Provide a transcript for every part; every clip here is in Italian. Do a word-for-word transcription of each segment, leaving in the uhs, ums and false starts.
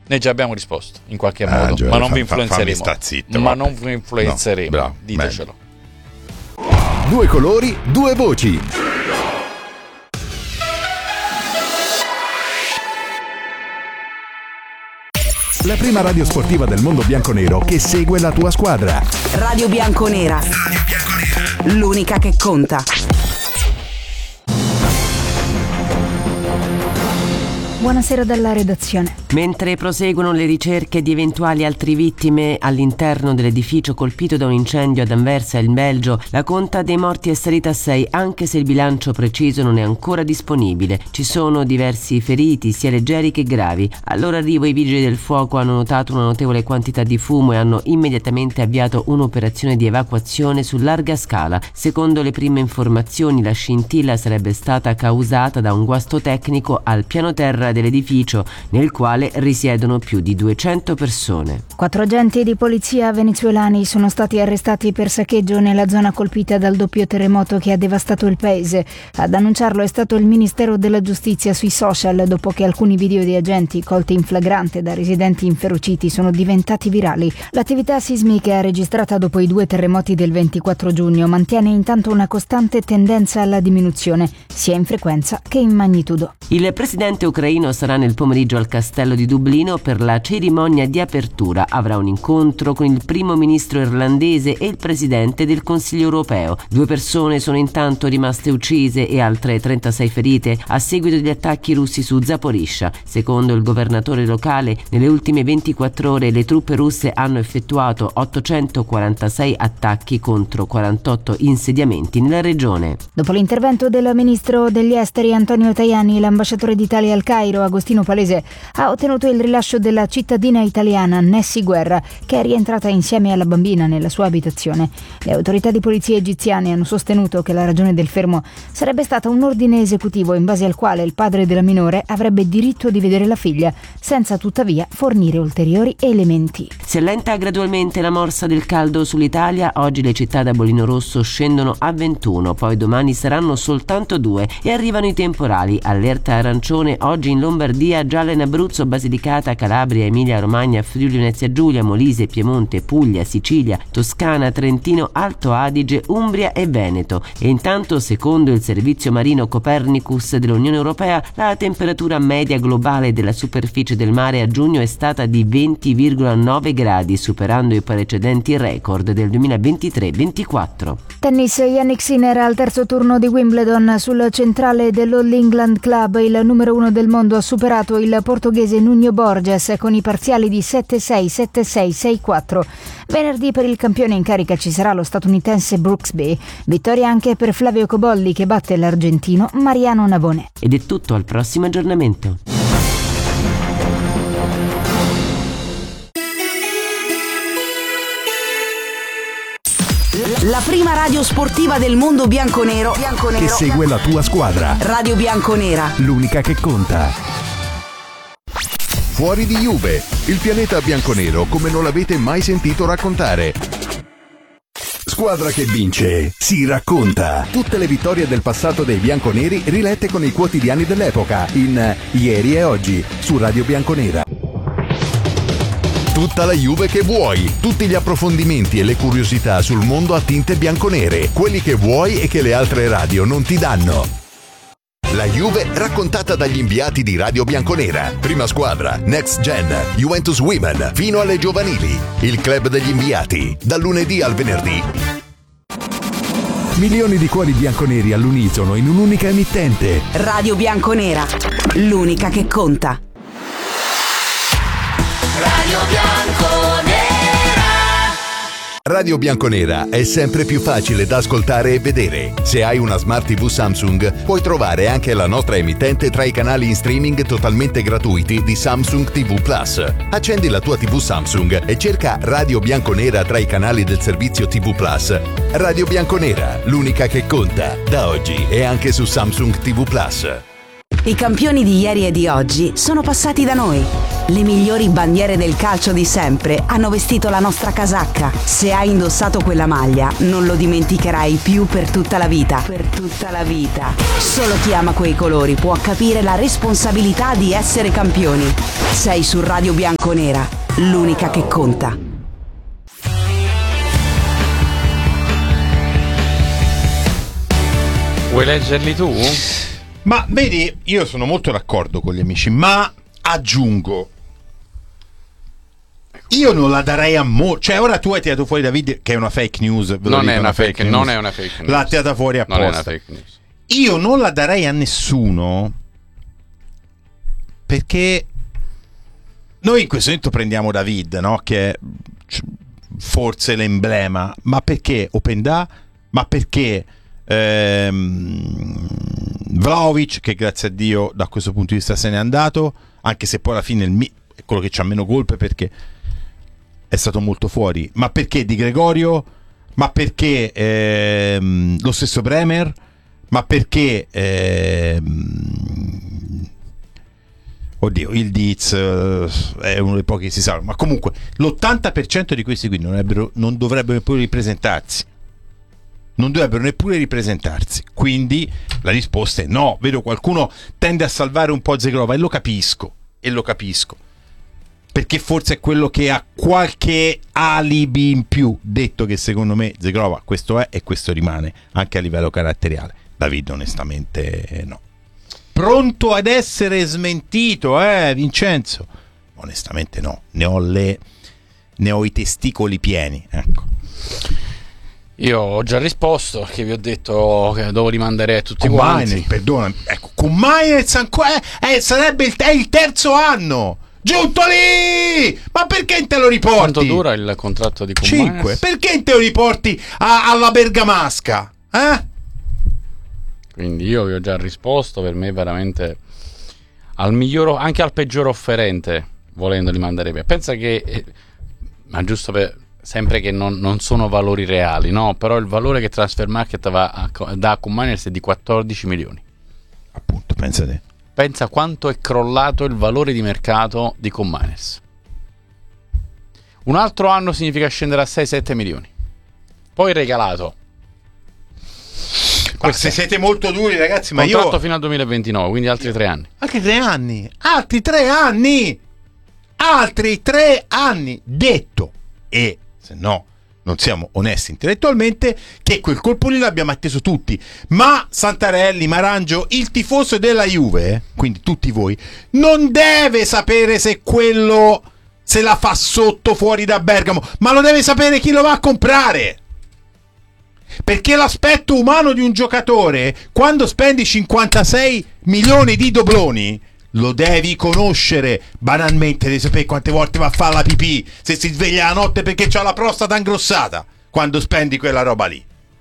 Noi già abbiamo risposto in qualche Ah, modo, Gio, ma non fa- vi fa- fammi influenzeremo. sta zitto, ma vabbè. non vi influenzeremo, No, bravo, ditecelo. Due colori, due voci. La prima radio sportiva del mondo bianconero che segue la tua squadra. Radio Bianconera. L'unica che conta. Buonasera dalla redazione. Mentre proseguono le ricerche di eventuali altre vittime all'interno dell'edificio colpito da un incendio ad Anversa, in Belgio, la conta dei morti è salita a sei, anche se il bilancio preciso non è ancora disponibile. Ci sono diversi feriti, sia leggeri che gravi. Al loro arrivo i vigili del fuoco hanno notato una notevole quantità di fumo e hanno immediatamente avviato un'operazione di evacuazione su larga scala. Secondo le prime informazioni, la scintilla sarebbe stata causata da un guasto tecnico al piano terra dell'edificio, nel quale risiedono più di duecento persone. Quattro agenti di polizia venezuelani sono stati arrestati per saccheggio nella zona colpita dal doppio terremoto che ha devastato il paese. Ad annunciarlo è stato il Ministero della Giustizia sui social, dopo che alcuni video di agenti colti in flagrante da residenti inferociti sono diventati virali. L'attività sismica registrata dopo i due terremoti del ventiquattro giugno mantiene intanto una costante tendenza alla diminuzione, sia in frequenza che in magnitudo. Il presidente ucraino sarà nel pomeriggio al castello di Dublino per la cerimonia di apertura. Avrà un incontro con il primo ministro irlandese e il presidente del Consiglio europeo. Due persone sono intanto rimaste uccise e altre trentasei ferite a seguito degli attacchi russi su Zaporizhzhia. Secondo il governatore locale, nelle ultime ventiquattro ore le truppe russe hanno effettuato ottocentoquarantasei attacchi contro quarantotto insediamenti nella regione. Dopo l'intervento del ministro degli esteri Antonio Tajani, l'ambasciatore d'Italia al Cairo Agostino Palese ha ottenuto il rilascio della cittadina italiana Nessi Guerra, che è rientrata insieme alla bambina nella sua abitazione. Le autorità di polizia egiziane hanno sostenuto che la ragione del fermo sarebbe stata un ordine esecutivo in base al quale il padre della minore avrebbe diritto di vedere la figlia, senza tuttavia fornire ulteriori elementi. Si allenta gradualmente la morsa del caldo sull'Italia. Oggi le città da bollino rosso scendono a ventuno, poi domani saranno soltanto due e arrivano i temporali. Allerta arancione oggi in Lombardia, gialla in Abruzzo, Basilicata, Calabria, Emilia Romagna, Friuli Venezia Giulia, Molise, Piemonte, Puglia, Sicilia, Toscana, Trentino, Alto Adige, Umbria e Veneto. E intanto, secondo il servizio marino Copernicus dell'Unione Europea, la temperatura media globale della superficie del mare a giugno è stata di venti virgola nove gradi, superando i precedenti record del duemilaventitré ventiquattro. Tennis, Jannik Sinner al terzo turno di Wimbledon. Sul centrale dell'All England Club, il numero uno del mondo ha superato il portoghese Nuno Borges con i parziali di sette sei, sette sei, sei quattro. Venerdì per il campione in carica ci sarà lo statunitense Brooksby. Vittoria anche per Flavio Cobolli, che batte l'argentino Mariano Navone. Ed è tutto, al prossimo aggiornamento. La prima radio sportiva del mondo bianconero, bianconero Che segue la tua squadra. Radio Bianconera. L'unica che conta. Fuori di Juve, il pianeta bianconero come non l'avete mai sentito raccontare. Squadra che vince, si racconta. Tutte le vittorie del passato dei bianconeri rilette con i quotidiani dell'epoca in Ieri e Oggi su Radio Bianconera. Tutta la Juve che vuoi, tutti gli approfondimenti e le curiosità sul mondo a tinte bianconere, quelli che vuoi e che le altre radio non ti danno. La Juve raccontata dagli inviati di Radio Bianconera. Prima squadra, Next Gen, Juventus Women, fino alle giovanili. Il club degli inviati, dal lunedì al venerdì. Milioni di cuori bianconeri all'unisono in un'unica emittente. Radio Bianconera, l'unica che conta. Radio Bianconera. Radio Bianconera è sempre più facile da ascoltare e vedere. Se hai una Smart tivù Samsung, puoi trovare anche la nostra emittente tra i canali in streaming totalmente gratuiti di Samsung tivù Plus. Accendi la tua tivù Samsung e cerca Radio Bianconera tra i canali del servizio tivù Plus. Radio Bianconera, l'unica che conta, da oggi e anche su Samsung tivù Plus. I campioni di ieri e di oggi sono passati da noi. Le migliori bandiere del calcio di sempre hanno vestito la nostra casacca. Se hai indossato quella maglia, non lo dimenticherai più per tutta la vita. Per tutta la vita. Solo chi ama quei colori può capire la responsabilità di essere campioni. Sei su Radio Bianconera, l'unica che conta. Vuoi leggerli tu? Ma vedi, io sono molto d'accordo con gli amici, ma aggiungo, io non la darei a mo', cioè ora tu hai tirato fuori David che è una fake news, ve lo Non dico, è una fake, fake non news. è una fake news. L'ha tirata fuori Non è una apposta. fake news. Io non la darei a nessuno perché noi in questo momento prendiamo David, no? Che è forse l'emblema, ma perché Openda? Ma perché ehm, Vlahovic, che grazie a Dio da questo punto di vista se n'è andato, anche se poi alla fine il mi- è quello che c'ha meno colpe perché è stato molto fuori, ma perché Di Gregorio, ma perché ehm, lo stesso Bremer, ma perché ehm, oddio, il Diz eh, è uno dei pochi che si salva, ma comunque l'ottanta per cento di questi qui non, dovrebbero, non dovrebbero neppure ripresentarsi. Non dovrebbero neppure ripresentarsi. Quindi la risposta è no. Vedo qualcuno tende a salvare un po' Zegrova e lo capisco. E lo capisco. Perché forse è quello che ha qualche alibi in più. Detto che secondo me Zegrova questo è e questo rimane anche a livello caratteriale. David onestamente no. Pronto ad essere smentito, eh Vincenzo? Onestamente no. Ne ho le ne ho i testicoli pieni. Ecco. Io ho già risposto, che vi ho detto che devo rimandare tutti con quanti. Mainz, perdona, ecco, con Mainz ancora eh, eh, sarebbe il, è il terzo anno. Giunto lì! Ma perché te lo riporti? Quanto dura il contratto di Commane? cinque. Perché te lo riporti a, alla Bergamasca? Eh? Quindi io vi ho già risposto, per me veramente al miglior, anche al peggior offerente, volendo li mandare via. Pensa che eh, ma giusto per sempre che non, non sono valori reali, no? Però il valore che Transfermarkt va a, dà a Commane è di quattordici milioni. Appunto, pensa te. Pensa quanto è crollato il valore di mercato di Commane. Un altro anno significa scendere a sei sette milioni. Poi regalato. Ma se siete molto duri, ragazzi, ma contratto io fino al duemilaventinove, quindi altri tre anni. Altri tre anni. Altri tre anni. Altri tre anni. Detto. E se no non siamo onesti intellettualmente, che quel colpo lì l'abbiamo atteso tutti. Ma Santarelli, Marangio, il tifoso della Juve, quindi tutti voi, non deve sapere se quello se la fa sotto fuori da Bergamo, ma lo deve sapere chi lo va a comprare. Perché l'aspetto umano di un giocatore, quando spendi cinquantasei milioni di dobloni, lo devi conoscere. Banalmente devi sapere quante volte va a fare la pipì, se si sveglia la notte perché c'ha la prostata ingrossata quando spendi quella roba lì.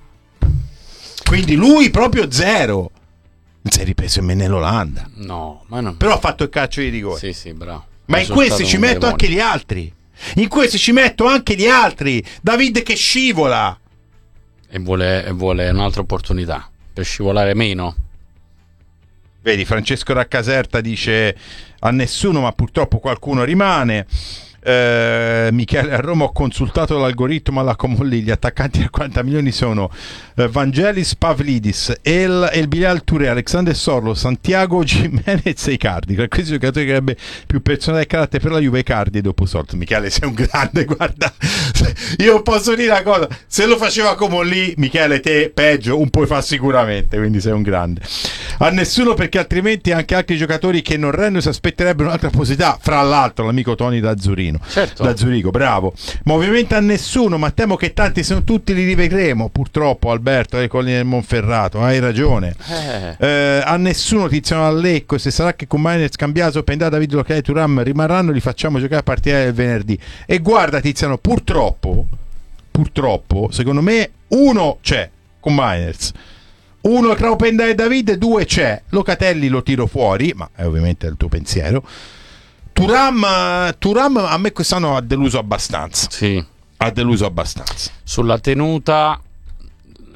Quindi lui proprio zero. Non si è ripreso nemmeno nell'Olanda. No, ma non. Però ha fatto il calcio di rigore. Sì, sì, bravo. Ma in questi ci metto anche gli altri. In questi ci metto anche gli altri. David che scivola. E vuole, e vuole un'altra opportunità per scivolare meno. Vedi, Francesco Raccaserta dice a nessuno, ma purtroppo qualcuno rimane. Eh, Michele, a Roma ho consultato l'algoritmo alla Comolli, gli attaccanti a quaranta milioni sono eh, Vangelis Pavlidis, El, El Bilal Touré, Alexander Sorlo, Santiago Gimenez e Icardi. Per questi giocatori che avrebbe più personale e carattere per la Juve, Icardi dopo Sorlo. Michele, sei un grande, guarda, io posso dire una cosa, se lo faceva Comolli, Michele, te peggio un puoi fare sicuramente, quindi sei un grande. A nessuno, perché altrimenti anche altri giocatori che non rendono si aspetterebbero un'altra possibilità, fra l'altro l'amico Toni da Zurino. Certo. Da Zurigo, bravo. Ma ovviamente a nessuno, ma temo che tanti, se non tutti, li rivedremo. Purtroppo, Alberto, le colline del Monferrato, hai ragione. Eh. Eh, a nessuno, Tiziano Allecco. Se sarà che con Mainz scambiato, Openda, David Locale e Thuram rimarranno, li facciamo giocare a partire del venerdì. E guarda, Tiziano, purtroppo, purtroppo, secondo me, uno c'è con Mainz. Uno tra Openda e David, due c'è. Locatelli lo tiro fuori, ma è ovviamente il tuo pensiero. Thuram, Thuram a me quest'anno ha deluso abbastanza. Sì. Ha deluso abbastanza. Sulla tenuta,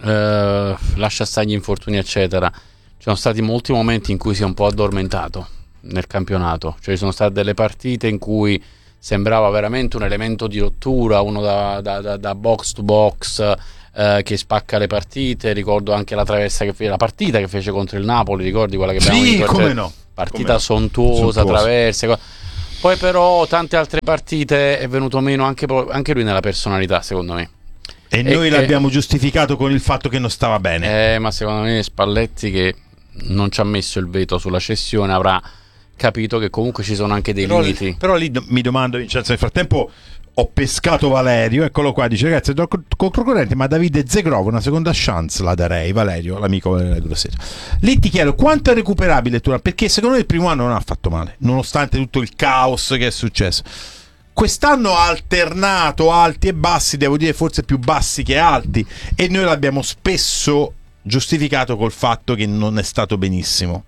eh, lascia stare gli infortuni, eccetera. Ci sono stati molti momenti in cui si è un po' addormentato. nel campionato, cioè ci sono state delle partite in cui sembrava veramente un elemento di rottura, uno da, da, da, da box to box eh, che spacca le partite. Ricordo anche la traversa che fece, la partita che fece contro il Napoli, ricordi quella che abbiamo Sì, vinto? come Cioè, no. partita Come no. sontuosa, Sontuosa. traverse. co- Poi però tante altre partite è venuto meno anche, pro- anche lui nella personalità, secondo me. E E- noi e- l'abbiamo giustificato con il fatto che non stava bene. Eh, ma secondo me Spalletti, che non ci ha messo il veto sulla cessione, avrà capito che comunque ci sono anche dei Però, limiti. però lì do- mi domando, Vincenzo, nel frattempo ho pescato Valerio, eccolo qua, dice ragazzi, do- controcorrente, ma Davide Zegrov una seconda chance la darei, Valerio, l'amico Valerio Grosseto. Lì ti chiedo quanto è recuperabile Thuram, perché secondo me il primo anno non ha fatto male, nonostante tutto il caos che è successo. Quest'anno ha alternato alti e bassi, devo dire forse più bassi che alti, e noi l'abbiamo spesso giustificato col fatto che non è stato benissimo.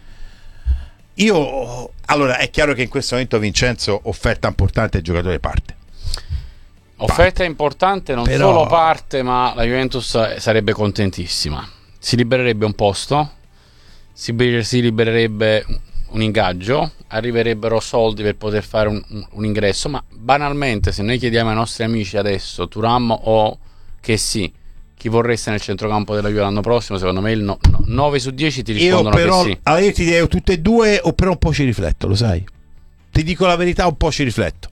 Io, allora, è chiaro che in questo momento Vincenzo offerta importante, il giocatore parte. Offerta importante, non Però- solo parte, ma la Juventus sarebbe contentissima. Si libererebbe un posto, si, be- si libererebbe un ingaggio, arriverebbero soldi per poter fare un, un- un ingresso, ma banalmente se noi chiediamo ai nostri amici adesso Thuram o che sì, chi vorreste nel centrocampo della Juve l'anno prossimo, secondo me il no, no, nove su dieci ti Io rispondono però, che sì. allora io ti direi tutte e due, o però un po' ci rifletto, lo sai? Ti dico la verità, un po' ci rifletto.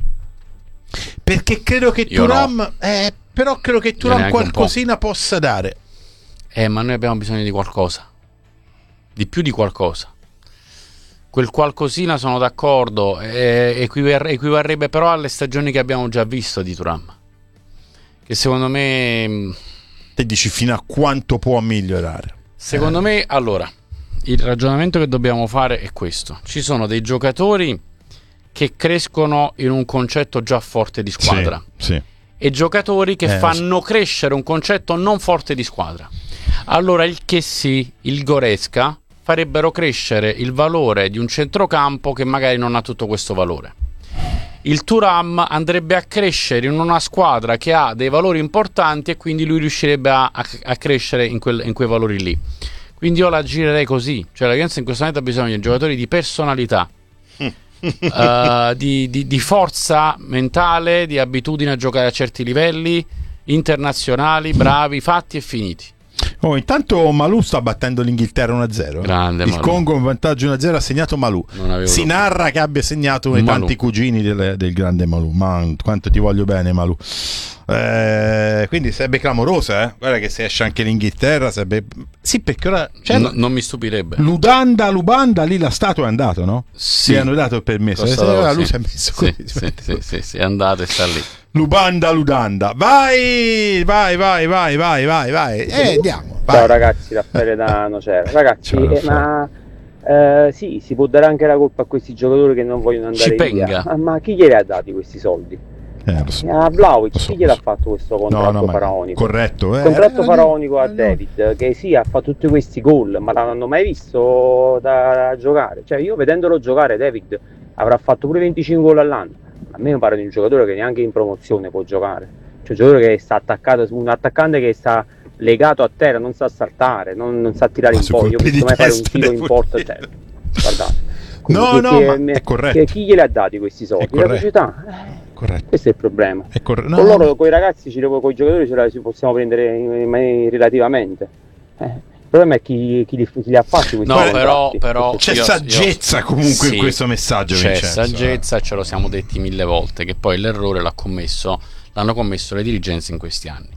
Perché credo che Io Thuram, eh, però credo che Thuram neanche un po'. qualcosina possa dare. Eh, ma noi abbiamo bisogno di qualcosa, di più di qualcosa. Quel qualcosina, sono d'accordo, eh, equivar- equivarrebbe però alle stagioni che abbiamo già visto di Thuram, che secondo me Te dici fino a quanto può migliorare. secondo me allora il ragionamento che dobbiamo fare è questo: ci sono dei giocatori che crescono in un concetto già forte di squadra Sì, sì. e giocatori che Eh, fanno crescere un concetto non forte di squadra. Allora il Chessy, il Goretzka farebbero crescere il valore di un centrocampo che magari non ha tutto questo valore. Il Thuram andrebbe a crescere in una squadra che ha dei valori importanti e quindi lui riuscirebbe a, a- a crescere in, quel- in quei valori lì. Quindi io la girerei così, cioè la Juventus in questo momento ha bisogno di giocatori di personalità, eh, di, di- di forza mentale, di abitudine a giocare a certi livelli internazionali, bravi, fatti e finiti. Oh, intanto Malù sta battendo l'Inghilterra uno a zero. Grande Il Malù. Congo in vantaggio uno a zero, ha segnato Malù. Non avevo Si dubbi. narra che abbia segnato uno dei Malù. tanti cugini del, del grande Malù. Ma quanto ti voglio bene, Malù. Eh, quindi sarebbe clamorosa, eh? Guarda che se esce anche l'Inghilterra sarebbe... Sì, perché ora... Cioè, No- non mi stupirebbe. Ludanda, Lubanda, lì la statua è andato, no? Sì. Gli hanno dato il permesso. Cosa- Eh, ora sì. lui si è messo Sì, così. sì, sì, sì, sì, è andato e sta lì. Lubanda, Ludanda. Vai, vai, vai, vai, vai, vai, vai. Eh, andiamo. Vai. Ciao ragazzi, Raffaele da Nocera. Ragazzi, Ciao, eh, ma eh, sì, si può dare anche la colpa a questi giocatori che non vogliono andare Cipenga. via. Ah, ma chi glieli ha dati questi soldi? Eh, lo so. A Vlahovic, Lo so, chi gliel'ha lo so. fatto questo No, contratto no, ma faraonico? corretto. Eh, Contratto eh, faraonico a eh, no. David, che sì, ha fatto tutti questi gol, ma l'hanno mai visto da giocare? Cioè, io vedendolo giocare, David avrà fatto pure venticinque gol all'anno. A me mi pare di un giocatore che neanche in promozione può giocare. Cioè, un giocatore che sta attaccato, un attaccante che sta legato a terra, non sa saltare, non, non sa tirare Ma in su porta. Io ho colpi visto di mai fare un testa tiro in devo porta. dire. Cioè, guardate. Quindi No, chi- no, chi- ma me- è corretto. che- chi glieli ha dati questi soldi? È La corretto. società. Eh, Corretto. questo è il problema. È corretto. Con loro, con i ragazzi, con i giocatori ce la ci possiamo prendere in, in maniera relativamente. Eh, il problema è chi, chi, li, chi li ha fatti questi No, contratti. però, però C'è io- saggezza io- comunque in sì, questo messaggio, c'è Vincenzo, saggezza, ce lo siamo detti mille volte, che poi l'errore l'ha commesso, l'hanno commesso le dirigenze in questi anni.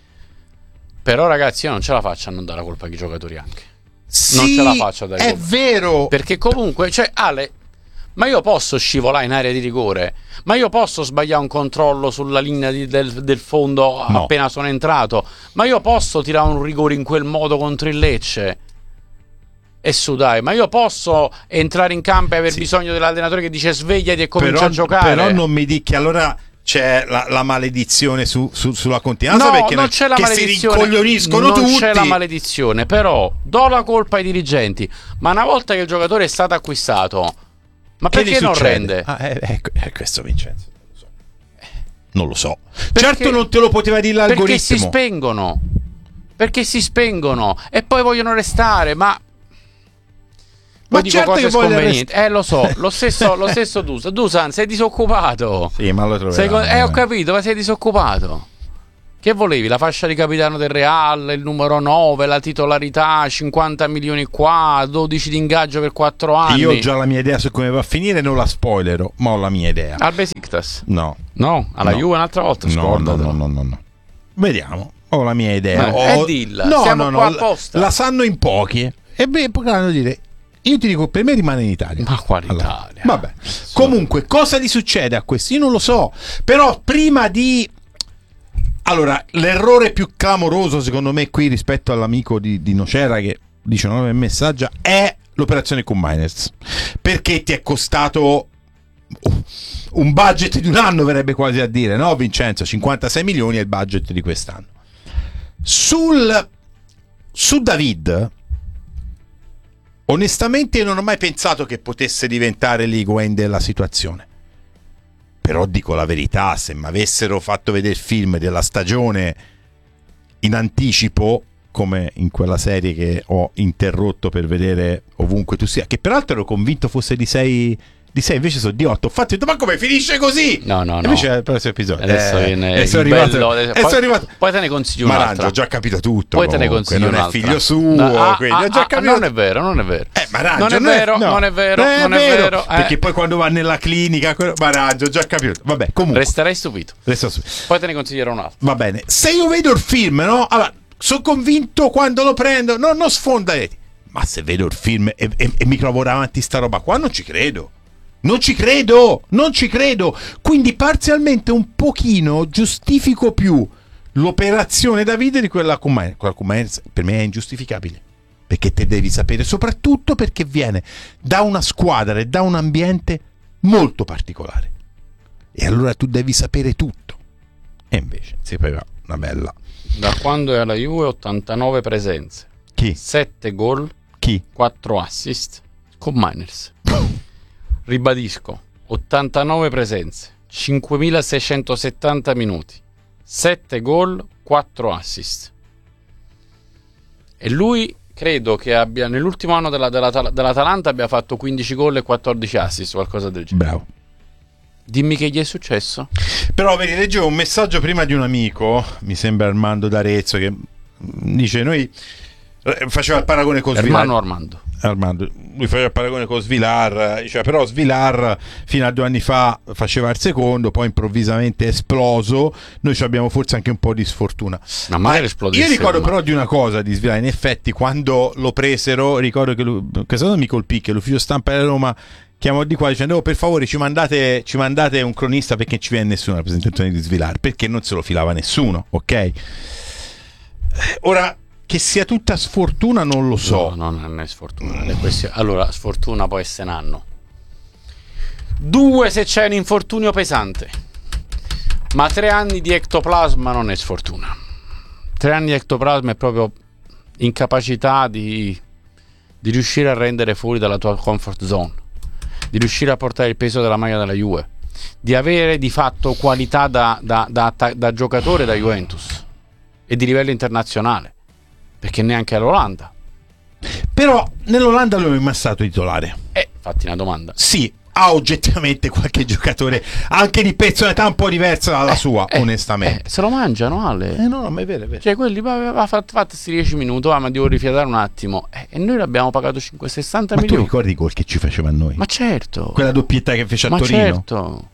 Però ragazzi, io non ce la faccio a non dare la colpa ai giocatori anche. Sì, Non ce la faccio a dare è colpa. vero. Perché comunque, cioè, Ale, ma io posso scivolare in area di rigore, ma io posso sbagliare un controllo sulla linea di- del, del fondo No. appena sono entrato, ma io posso tirare un rigore in quel modo contro il Lecce. E su dai, ma io posso entrare in campo e aver Sì. bisogno dell'allenatore che dice svegliati e comincia Però, a giocare. però non mi dici che allora c'è la, la maledizione su, su- sulla continuanza, No, perché non c'è la che si maledizione. rincoglioniscono non tutti. c'è la maledizione, però do la colpa ai dirigenti. Ma una volta che il giocatore è stato acquistato, ma Che perché gli non succede? rende? Ah, è, è- è questo, Vincenzo. Non lo so. Perché- Certo non te lo poteva dire Perché l'algoritmo. si spengono. Perché si spengono e poi vogliono restare, ma Poi Ma dico certo cose che voglio sconvenienti. Eh, lo so, lo stesso, lo stesso Dusan. Dusan, sei disoccupato. Sì, ma lo Sei troveranno. co- eh, ho capito, ma sei disoccupato. Che volevi? La fascia di capitano del Real, il numero nove, la titolarità, cinquanta milioni qua, dodici di ingaggio per quattro anni. Io ho già la mia idea su come va a finire, non la spoilerò, ma ho la mia idea. Al Besiktas? No. No, alla No. Juve un'altra volta, No, scordatelo. no, no, no, no. Vediamo. Ho la mia idea. Ma- Ho- eh, dilla, no, siamo no, no, qua la- apposta. La sanno in pochi. E beh, potranno dire. Io ti dico, per me rimane in Italia. Ma quale Allora, Italia? vabbè. Comunque, cosa gli succede a questo? Io non lo so. Però prima di. Allora, l'errore più clamoroso, secondo me, qui rispetto all'amico di, di Nocera che dice no, nel messaggio, è l'operazione con Miners. Perché ti è costato un budget di un anno, verrebbe quasi a dire, no, Vincenzo? cinquantasei milioni è il budget di quest'anno. Sul su David, onestamente io non ho mai pensato che potesse diventare l'Higuaín della situazione. Però dico la verità, se mi avessero fatto vedere il film della stagione in anticipo, come in quella serie che ho interrotto per vedere ovunque tu sia, che peraltro ero convinto fosse di sei, di sei invece sono di otto. Infatti ho detto, ma come finisce così? No, no, no. Invece è il prossimo episodio. Adesso Eh, viene adesso è il arrivato, bello, adesso poi, è arrivato. poi te ne consiglio Ma un'altra. ho già capito tutto. Poi te ne comunque, consiglio non è un'altra. figlio suo, Ah, quindi ah, ho già ah, capito. non è vero, non è vero. Eh, ma raggio, non è no, vero, no. non è vero, Eh, non è vero. eh. Perché poi quando va nella clinica, quello- ma raggio, ho già capito. Vabbè, comunque. Resterei stupito. Resta su. Poi te ne consiglierò un'altra. Va bene. Se io vedo il film, no? Allora, sono convinto quando lo prendo, no, non sfonda reti. Ma se vedo il film e, e- e mi trovo davanti sta roba qua, non ci credo. Non ci credo, non ci credo. Quindi parzialmente un pochino giustifico più l'operazione Davide di quella con Miners. Quella con Miners per me è ingiustificabile. Perché te devi sapere, soprattutto perché viene da una squadra e da un ambiente molto particolare. E allora tu devi sapere tutto. E invece si sapeva una bella. Da quando è alla Juve ottantanove presenze, Chi? sette gol, Chi? quattro assist con Miners. Ribadisco, ottantanove presenze, cinquemilaseicentosettanta minuti, sette gol, quattro assist. E lui credo che abbia nell'ultimo anno della, della, dell'Atalanta abbia fatto quindici gol e quattordici assist, qualcosa del genere. Bravo. Dimmi che gli è successo. Però vedi, leggevo un messaggio prima di un amico, mi sembra Armando d'Arezzo, che dice noi eh, faceva il paragone con Svilar. Ermano Armando. Armando, lui faceva il paragone con Svilar, diceva però Svilar fino a due anni fa faceva il secondo, poi improvvisamente è esploso. Noi ci abbiamo forse anche un po' di sfortuna. Ma magari Eh, esplodesse io ricordo ormai. però di una cosa di Svilar, in effetti quando lo presero, ricordo che lui, questa cosa mi colpì, che l'ufficio stampa di Roma chiamò di qua dicendo oh, per favore ci mandate, ci mandate un cronista perché ci viene nessuna rappresentazione di Svilar, perché non se lo filava nessuno, ok? Ora, che sia tutta sfortuna non lo so. No, no, non è sfortuna. Le questioni- Allora, sfortuna poi se n'hanno. Due se c'è un infortunio pesante. Ma tre anni di ectoplasma non è sfortuna. Tre anni di ectoplasma è proprio incapacità di, di riuscire a rendere fuori dalla tua comfort zone, di riuscire a portare il peso della maglia della Juve, di avere di fatto qualità da, da, da, da, da giocatore da Juventus e di livello internazionale. Perché neanche all'Olanda. Però nell'Olanda lui è mai stato titolare. Eh, fatti una domanda. Sì, ha oggettivamente qualche giocatore anche di personalità un po' diversa dalla sua, Eh, onestamente. eh, se lo mangiano, Ale. Eh no, no, ma è vero, è vero. Cioè, quelli aveva fatto questi dieci minuti, ah, ma devo rifiatare un attimo. Eh, e noi l'abbiamo pagato cinquecentosessanta Ma tu milioni. ricordi i gol che ci faceva a noi? Ma certo. Quella doppietta che fece a ma Torino? certo.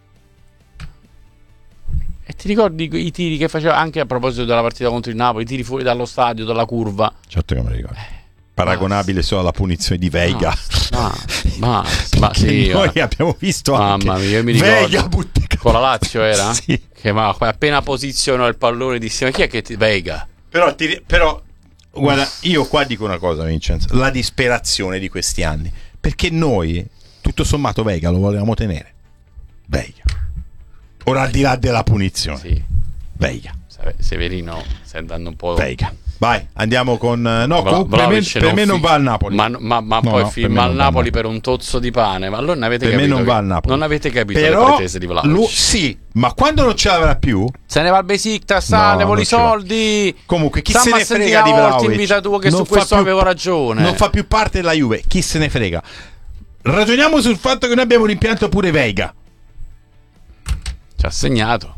E ti ricordi i tiri che faceva anche a proposito della partita contro il Napoli, i tiri fuori dallo stadio, dalla curva? Certo che me lo ricordo. Paragonabile solo alla punizione di Veiga. Ma, ma, ma Perché sì, noi ma- abbiamo visto mamma anche mia, io mi ricordo. Veiga butte- Con la Lazio era? Sì. Che ma appena posizionò il pallone disse ma chi è che ti Veiga? Però, ti- però guarda, io qua dico una cosa, Vincenzo, la disperazione di questi anni, perché noi tutto sommato Veiga lo volevamo tenere. Veiga. Ora al di là della punizione. Sì. Veiga. Severino sta andando un po'. Veiga. Vai, andiamo con no, Vla- comunque per me, Vlahovic per me non fi- va al Napoli. Ma, ma, ma No, poi no, per firma me al non va Napoli al per un tozzo di pane. Ma allora non avete Per me capito non che- va al Napoli. non avete capito Però le pretese di Vlahovic. lui- sì, ma quando non ce l'avrà più? Se ne va al Besiktas, No, sa, ne vuole non i ce l'ha. soldi. Comunque chi Stamma se ne a sentire frega di a volte Vlahovic? in vita tua che Non su fa questo più- avevo ragione. Non fa più parte della Juve, chi se ne frega. Ragioniamo sul fatto che noi abbiamo rimpianto pure Veiga. Ci ha segnato.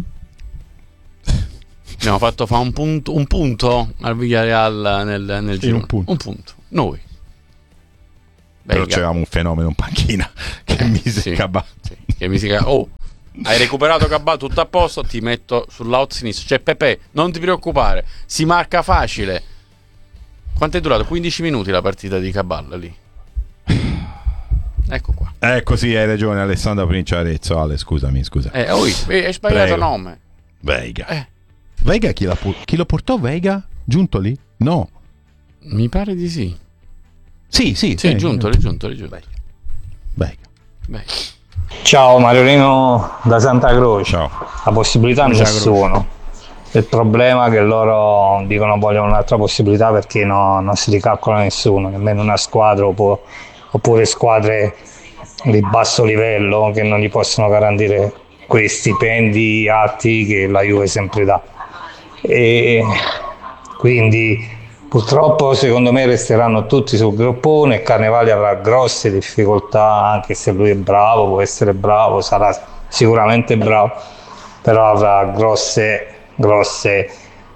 Abbiamo fatto fa un punto, un punto al Villarreal nel, nel giro. un punto. Un punto. Noi. Però Veiga. c'avevamo un fenomeno in panchina che Eh, mise sì, Cabà. sì, che mi si ca- Oh, hai recuperato Cabà, tutto a posto, ti metto sull'out sinistro. C'è Pepe, non ti preoccupare, si marca facile. Quanto è durato? quindici minuti la partita di Caballa lì. Ecco qua. Eh così, hai ragione Alessandro Princiarezzo. Ale, scusami, scusa. Eh, oh, hai sbagliato Prego. nome. Veiga. Eh. Veiga chi, la pu- chi lo portò Veiga? Giuntoli? No. Mi pare di sì. Sì, sì, Sì, eh, Giuntoli, Giuntoli, Giuntoli. Veiga. Beh. Ciao Mariolino da Santa Croce. Ciao. La possibilità Santa nessuno. Il problema è che loro dicono vogliono un'altra possibilità perché no- non si ricalcola nessuno, nemmeno una squadra oppure, oppure squadre di basso livello che non gli possono garantire quei stipendi alti che la Juve sempre dà. E quindi purtroppo secondo me resteranno tutti sul groppone e Carnevali avrà grosse difficoltà, anche se lui è bravo, può essere bravo, sarà sicuramente bravo, però avrà grosse grosse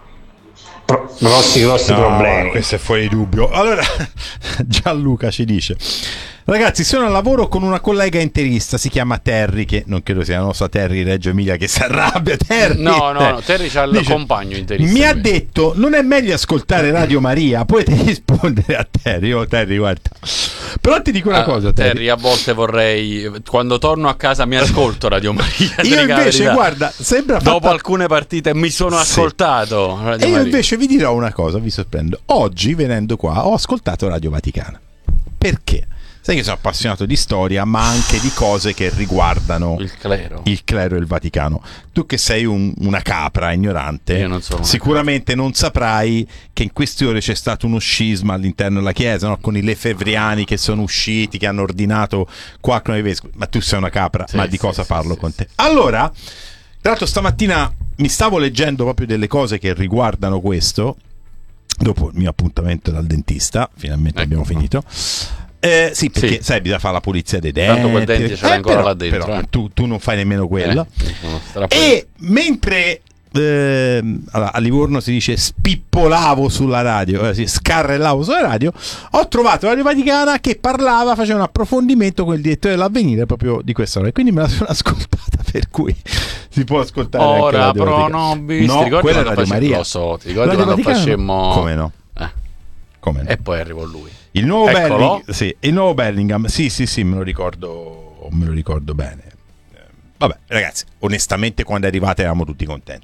pro- grossi grossi No, problemi. questo è fuori dubbio. Allora Gianluca ci dice: ragazzi, sono al lavoro con una collega interista, si chiama Terry, che non credo sia la nostra Terry Reggio Emilia che si arrabbia. Terry, No, no, no, Terry c'ha il Dice, compagno interista. mi ha invece. detto non è meglio ascoltare Radio Maria, potete rispondere a Terry. Oh Terry, guarda, però ti dico una Ah, cosa Terry, Terry, a volte vorrei, quando torno a casa mi ascolto Radio Maria. ti io dico la invece verità. guarda sembra Dopo fatta... alcune partite mi sono Sì. ascoltato Radio E io Maria. invece vi dirò una cosa, vi sorprendo. Oggi venendo qua ho ascoltato Radio Vaticana. Perché? Sai che sono appassionato di storia, ma anche di cose che riguardano il clero. il clero e il Vaticano. Tu che sei un- una capra ignorante, Io non sono una sicuramente non saprai che in queste ore c'è stato uno scisma all'interno della Chiesa, no? Con i lefevriani che sono usciti, che hanno ordinato quattro nuovi vescovi. Ma tu sei una capra, Sì, ma di sì, cosa sì, parlo sì, con sì. te? Allora, tra l'altro stamattina mi stavo leggendo proprio delle cose che riguardano questo, dopo il mio appuntamento dal dentista, finalmente Ecco abbiamo qua. finito. Eh, sì, perché Sì. sai, bisogna fare la pulizia dei denti. Tanto quel dente ce l'hai ancora però, là dentro, però eh. tu, tu non fai nemmeno quello. Eh, sono strappo- E mentre ehm, allora, a Livorno si dice spippolavo sulla radio, eh, sì, scarrellavo sulla radio, ho trovato Radio Vaticana che parlava, faceva un approfondimento con il direttore dell'Avvenire proprio di questa ora, quindi me la sono ascoltata, per cui si può ascoltare anche Ora Radio pro Vaticana. nobis, No, ti ricordi quella è quando Radio face- Maria. lo so, ti ricordi Radio quando Vaticana no. facemmo Come no? Eh, Come no? e poi arrivò lui. Il nuovo Eccolo. Bellingham, sì, il nuovo Bellingham, sì, sì, sì, me lo ricordo, me lo ricordo bene. Eh, Vabbè, ragazzi, onestamente quando è arrivata eravamo tutti contenti.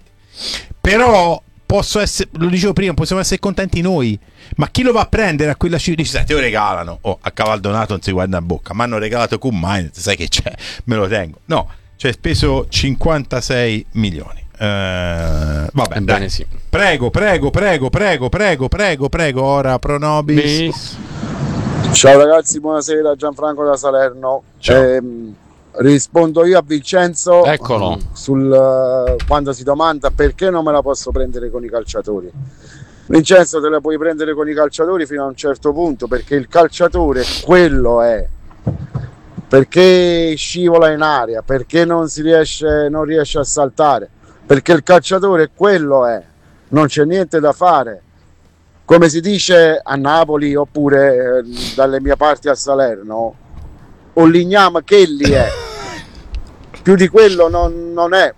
Però posso essere, lo dicevo prima, possiamo essere contenti noi, ma chi lo va a prendere a quella cifra? Dice, sai, te lo regalano. Oh, a Cavaldonato non si guarda in bocca, mi hanno regalato con Mainz, sai che c'è, me lo tengo. No, cioè speso cinquantasei milioni. Eh, vabbè, Ebbene dai. sì. Prego, prego, prego, prego, prego, prego, prego, ora pro nobis. Bis. Ciao ragazzi, buonasera, Gianfranco da Salerno. Ciao. Ehm, rispondo io a Vincenzo Eccolo. sul eh, quando si domanda perché non me la posso prendere con i calciatori. Vincenzo, te la puoi prendere con i calciatori fino a un certo punto, perché il calciatore quello è. Perché scivola in aria, perché non si riesce, non riesce a saltare, perché il calciatore quello è, non c'è niente da fare. Come si dice a Napoli oppure eh, dalle mie parti a Salerno, un ligname che lì è, più di quello non, non è.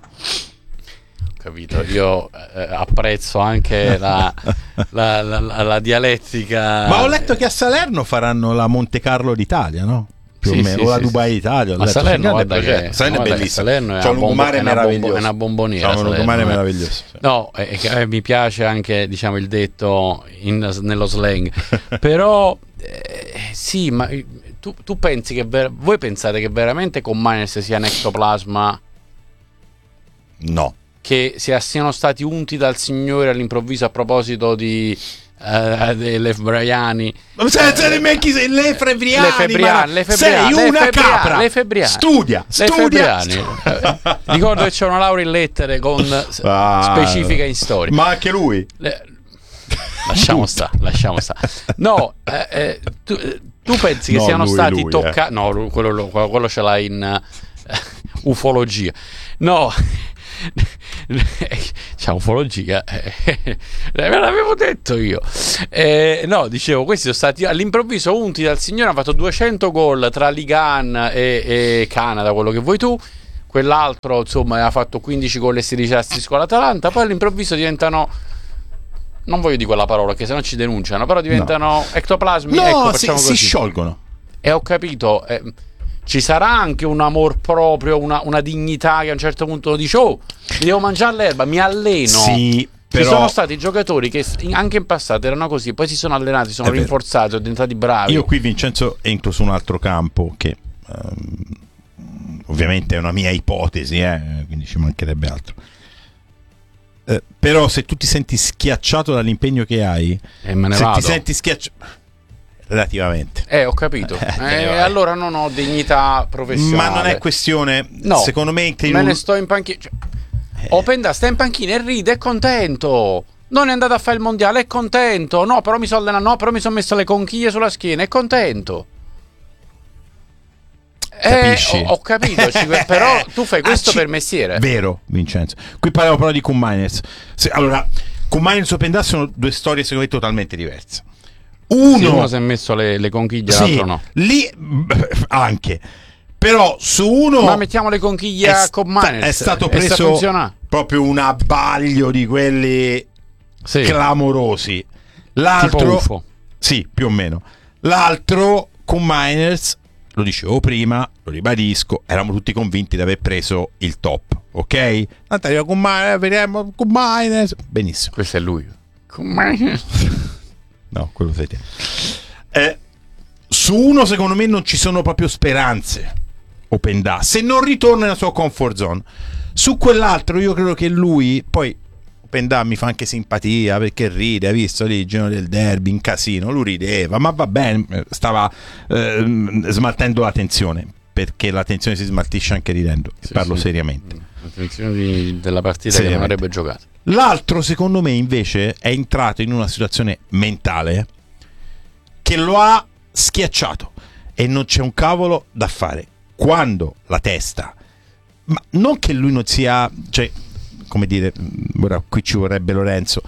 Capito? Io eh, apprezzo anche la, la, la, la, la dialettica. Ma ho letto che a Salerno faranno la Monte Carlo d'Italia, no? Più Sì, o meno, sì, o la sì, Dubai sì. d'Italia. ho Ma letto. Salerno, Sì, guarda grande che- progetto. Salerno è guarda che bellissimo. Salerno è C'è un una bombo- lungomare è una bombo- meraviglioso. è una bomboniera, C'è un Salerno, lungomare eh. meraviglioso. Sì. No, è che, eh, mi piace anche, diciamo, il detto in- nello slang. Però eh, sì, ma eh, tu, tu pensi che ver- voi pensate che veramente con Mainz sia un ectoplasma No. che che sia, siano stati unti dal Signore all'improvviso a proposito di uh, delle Briani. Ma senza eh, nemmeno chi sei, le Febbriani, le Febbriani, le Febbriani, sei una le capra. Le Febbriani. Studia, le studia. Febbriani. Ricordo che c'è una laurea in lettere con ah, specifica in storia. Ma anche lui. Le... Lasciamo sta, lasciamo sta. No, eh, eh, tu, tu pensi che no, siano lui, stati lui, toccati? Eh. No, quello, quello ce l'hai in uh, ufologia. No, c'è ufologia. Eh, me l'avevo detto io. Eh, no, dicevo, questi sono stati all'improvviso unti dal Signore. Hanno fatto duecento gol tra Ligan e, e Canada, quello che vuoi tu. Quell'altro, insomma, ha fatto quindici gol e sedici assist con l'Atalanta. Poi all'improvviso diventano. Non voglio dire quella parola, che sennò ci denunciano, però diventano no. ectoplasmi. No, ecco, si, facciamo si così. sciolgono. E ho capito, eh, ci sarà anche un amor proprio, una, una dignità che a un certo punto dice: oh, mi devo mangiare l'erba, mi alleno. Sì, però... Ci sono stati giocatori che anche in passato erano così, poi si sono allenati, sono rinforzati, sono diventati bravi. Io qui, Vincenzo, entro su un altro campo che um, ovviamente è una mia ipotesi, eh, quindi ci mancherebbe altro. Eh, però se tu ti senti schiacciato dall'impegno che hai, e me ne se vado. ti senti schiacciato relativamente, eh ho capito, eh, eh, allora non ho dignità professionale. Ma non è questione, no, secondo me me un... ne sto in panchina, cioè, eh. Openda sta in panchina e ride, è contento. Non è andato a fare il mondiale, è contento. No, però mi sono allenato, no, però mi sono messo le conchiglie sulla schiena, è contento. Capisci? Eh, ho, ho capito, però tu fai questo ah, per mestiere. Vero, Vincenzo. Qui parliamo però di Koeman Miners. Allora, Koeman Miners e Openda sono due storie secondo me totalmente diverse. Uno, sì, uno si è messo le, le conchiglie, sì, l'altro no. Lì anche. Però su uno, ma mettiamo le conchiglie è, a Koeman Miners, è stato preso proprio un abbaglio di quelli sì. clamorosi. L'altro, tipo U F O. Sì, più o meno. L'altro, Koeman Miners, lo dicevo prima, lo ribadisco, eravamo tutti convinti di aver preso il top, ok? Tanto arriva Koeman, vediamo Koeman Miners. Benissimo. Questo è lui. Koeman. No, quello siete. Eh, su uno secondo me non ci sono proprio speranze. Openda, se non ritorna nella sua comfort zone. Su quell'altro io credo che lui, poi Openda mi fa anche simpatia perché ride, ha visto lì il giorno del derby in casino, lui rideva, ma va bene, stava eh, smaltendo la tensione, perché la tensione si smaltisce anche ridendo, sì, parlo sì. seriamente. La tensione di, della partita che non avrebbe giocato. L'altro secondo me invece è entrato in una situazione mentale che lo ha schiacciato e non c'è un cavolo da fare. Quando la testa, ma non che lui non sia, cioè, come dire, ora qui ci vorrebbe Lorenzo,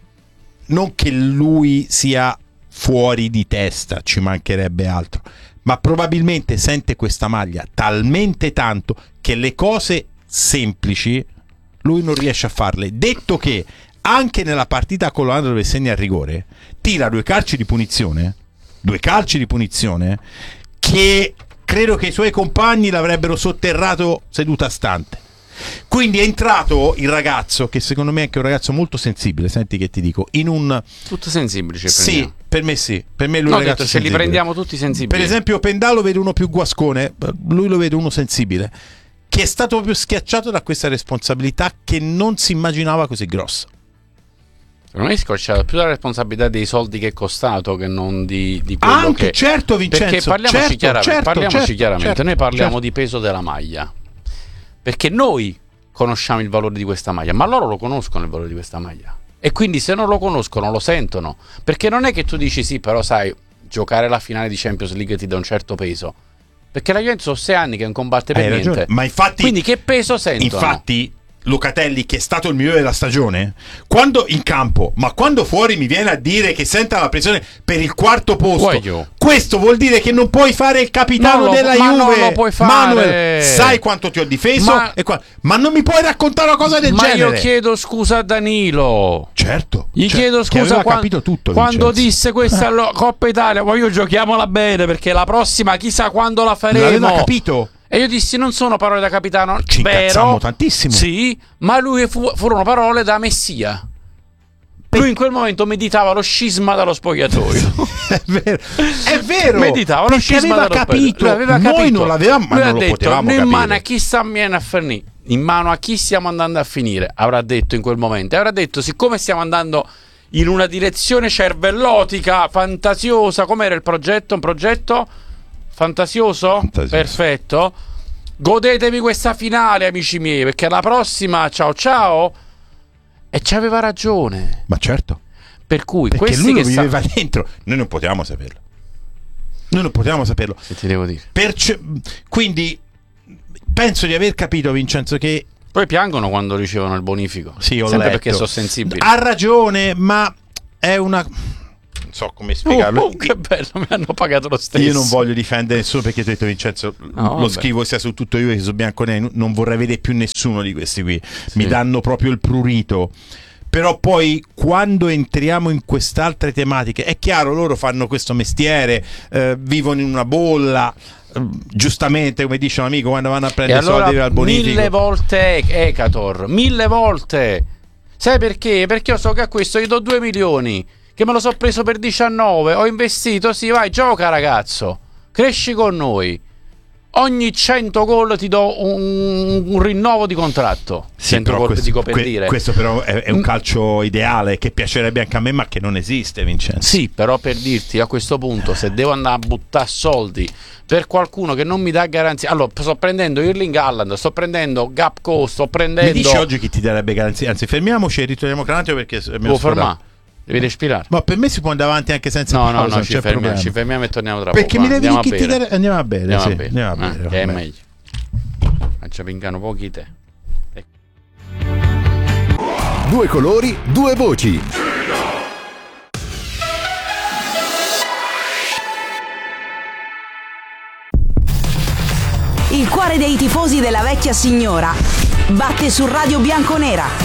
non che lui sia fuori di testa, ci mancherebbe altro, ma probabilmente sente questa maglia talmente tanto che le cose semplici lui non riesce a farle. Detto che anche nella partita con l'Olanda dove segna a rigore tira due calci di punizione, due calci di punizione che credo che i suoi compagni l'avrebbero sotterrato seduta stante. Quindi è entrato il ragazzo, che secondo me è anche un ragazzo molto sensibile, senti che ti dico, in un... Tutto sensibile ci sì, prendiamo. Per me sì, per me lui no, è un ragazzo detto, ce sensibile. li prendiamo tutti sensibili. Per esempio Openda lo vede uno più guascone, lui lo vede uno sensibile, che è stato proprio schiacciato da questa responsabilità che non si immaginava così grossa. Secondo me è scocciato più la responsabilità dei soldi che è costato che non di, di quello anche, che... certo Vincenzo, perché parliamoci certo, chiaramente, certo, parliamoci certo, chiaramente. certo, noi parliamo certo. di peso della maglia, perché noi conosciamo il valore di questa maglia, ma loro lo conoscono il valore di questa maglia, e quindi se non lo conoscono lo sentono, perché non è che tu dici sì, però sai, giocare la finale di Champions League ti dà un certo peso, perché la Juventus sono sei anni che non combatte per Hai niente ragione. Ma infatti, quindi che peso sentono? Infatti Locatelli, che è stato il migliore della stagione, quando in campo, ma quando fuori mi viene a dire che senta la pressione per il quarto posto, Guaglio. Questo vuol dire che non puoi fare il capitano lo, della ma Juve. non lo puoi fare. Manuel, sai quanto ti ho difeso, ma, e qua, ma non mi puoi raccontare una cosa del ma genere. Ma io chiedo scusa a Danilo. Certo. Gli certo, chiedo scusa qua, capito tutto, quando Vincenzo. disse questa lo, Coppa Italia, ma io giochiamola bene perché la prossima chissà quando la faremo. L'aveva capito. E io dissi non sono parole da capitano, ci vero, incazzammo tantissimo. sì, ma lui fu, furono parole da messia. Lui in quel momento meditava lo scisma dallo spogliatoio. È vero, è vero. Meditava lo scisma aveva dallo capito. spogliatoio. Lui aveva Noi capito. non l'avevamo, ma Lui non ha lo detto, potevamo in capire. mano a chi sta viene a finire. In mano a chi stiamo andando a finire, avrà detto in quel momento. Avrà detto, siccome stiamo andando in una direzione cervellotica, fantasiosa, com'era il progetto? Un progetto fantasioso? Fantasioso. Perfetto. Godetevi questa finale, amici miei, perché la prossima, ciao ciao. E ci aveva ragione. Ma certo. Per cui Perché questi lui lo che viveva sa... dentro. Noi non potevamo saperlo. Noi non potevamo saperlo. Che ti devo dire? Perce- quindi penso di aver capito, Vincenzo, che Poi piangono quando ricevono il bonifico. sì, ho Sempre letto. perché sono sensibili. Ha ragione, ma è una... non so come spiegarlo. Oh, oh, che bello, mi hanno pagato lo stesso. Io non voglio difendere nessuno perché ti ho detto, Vincenzo, No, lo vabbè. scrivo sia su tutto io che su Bianconeri, non vorrei vedere più nessuno di questi qui. Sì. Mi danno proprio il prurito. Però poi quando entriamo in quest'altre tematiche, è chiaro, loro fanno questo mestiere, eh, vivono in una bolla, eh, giustamente, come dice un amico, quando vanno a E prendere allora soldi al bonifico. mille volte Ecator, mille volte. Sai perché? Perché io so che a questo gli do due milioni, che me lo so preso per diciannove, ho investito, sì, vai, gioca ragazzo, cresci con noi. Ogni cento gol ti do un, un rinnovo di contratto. Sì, cento però gol, questo, dico per que- dire. questo però è, è un calcio ideale che piacerebbe anche a me, ma che non esiste, Vincenzo. Sì, però per dirti, a questo punto, se devo andare a buttare soldi per qualcuno che non mi dà garanzia, allora sto prendendo Erling Haaland, sto prendendo Gapco, sto prendendo... Mi dici oggi chi ti darebbe garanzia? Anzi, fermiamoci e ritorniamo Cranatio perché mi Può ho sforato. fermare, devi respirare. Ma per me si può andare avanti anche senza No, no, pausa, no, non ci c'è fermiamo, problema. ci fermiamo e torniamo tra Perché poco. mi devi Andiamo dire a chi ti bere. dare- andiamo a bere, Andiamo sì, a bere. andiamo a Ah, bere, che è vabbè. meglio. Faccia pingano pochi te. Due colori, due voci. Il cuore dei tifosi della vecchia signora batte su Radio Bianconera.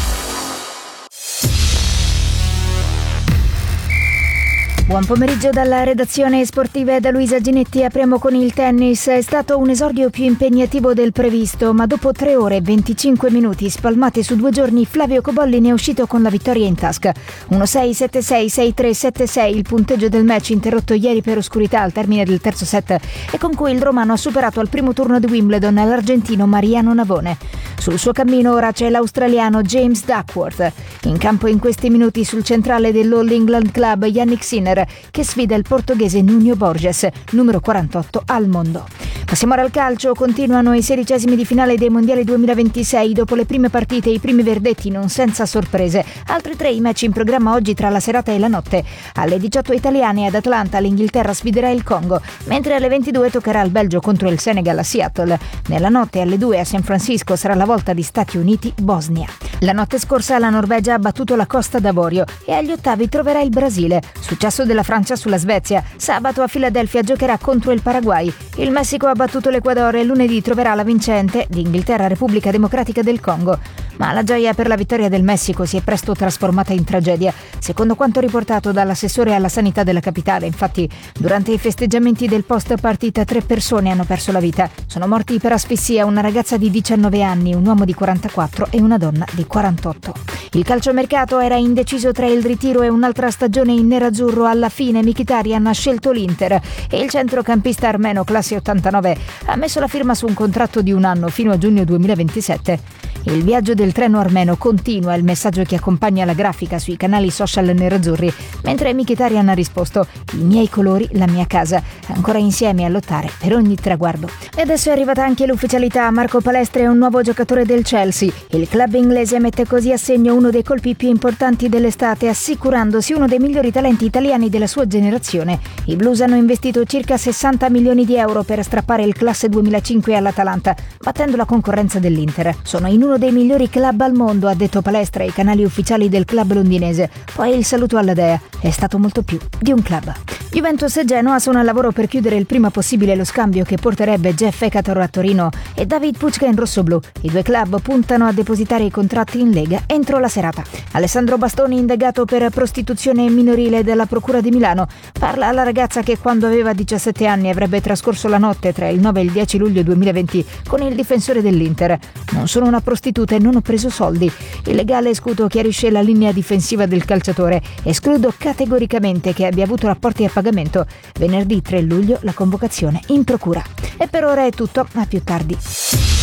Buon pomeriggio dalla redazione sportiva e da Luisa Ginetti. Apriamo con il tennis. È stato un esordio più impegnativo del previsto, ma dopo tre ore e venticinque minuti spalmati su due giorni, Flavio Cobolli ne è uscito con la vittoria in tasca. uno sei sette sei sei tre sette sei il punteggio del match interrotto ieri per oscurità al termine del terzo set e con cui il romano ha superato al primo turno di Wimbledon l'argentino Mariano Navone. Sul suo cammino ora c'è l'australiano James Duckworth. In campo in questi minuti sul centrale dell'All England Club Yannick Sinner, che sfida il portoghese Nuno Borges, numero quarantotto al mondo. Passiamo ora al calcio. Continuano i sedicesimi di finale dei mondiali duemilaventisei. Dopo le prime partite, i primi verdetti non senza sorprese. Altri tre i match in programma oggi tra la serata e la notte. Alle diciotto italiane ad Atlanta l'Inghilterra sfiderà il Congo, mentre alle ventidue toccherà il Belgio contro il Senegal a Seattle. Nella notte alle due a San Francisco sarà la volta di Stati Uniti-Bosnia. La notte scorsa la Norvegia ha battuto la Costa d'Avorio e agli ottavi troverà il Brasile. Successo della Francia sulla Svezia. Sabato a Filadelfia giocherà contro il Paraguay. Il Messico ha battuto l'Equador e lunedì troverà la vincente di Inghilterra-Repubblica Democratica del Congo. Ma la gioia per la vittoria del Messico si è presto trasformata in tragedia. Secondo quanto riportato dall'assessore alla sanità della capitale, infatti, durante i festeggiamenti del post partita tre persone hanno perso la vita. Sono morti per asfissia una ragazza di diciannove anni, un uomo di quarantaquattro e una donna di quarantotto. Il calciomercato era indeciso tra il ritiro e un'altra stagione in nerazzurro. Alla fine Mkhitaryan ha scelto l'Inter e il centrocampista armeno classe ottantanove ha messo la firma su un contratto di un anno fino a giugno duemilaventisette. Il viaggio del treno armeno continua, il messaggio che accompagna la grafica sui canali social nerazzurri, mentre Mkhitaryan ha risposto: i miei colori, la mia casa, ancora insieme a lottare per ogni traguardo. E adesso è arrivata anche l'ufficialità. Marco Palestra è un nuovo giocatore del Chelsea. Il club inglese mette così a segno uno dei colpi più importanti dell'estate, assicurandosi uno dei migliori talenti italiani della sua generazione. I Blues hanno investito circa sessanta milioni di euro per strappare il classe duemilacinque all'Atalanta, battendo la concorrenza dell'Inter. Sono in uno dei migliori club al mondo, ha detto Palestra ai canali ufficiali del club londinese. Poi il saluto alla dea: è stato molto più di un club. Juventus e Genoa sono al lavoro per chiudere il prima possibile lo scambio che porterebbe Jeff Ecator a Torino e David Pucca in rossoblù. I due club puntano a depositare i contratti in Lega entro la serata. Alessandro Bastoni, indagato per prostituzione minorile dalla Procura di Milano, parla alla ragazza che quando aveva diciassette anni avrebbe trascorso la notte tra il nove e il dieci luglio duemilaventi con il difensore dell'Inter. Non sono una prostituta prostituta e non ho preso soldi. Il legale Scuto chiarisce la linea difensiva del calciatore. Escludo categoricamente che abbia avuto rapporti a pagamento. Venerdì tre luglio la convocazione in procura. E per ora è tutto, a più tardi.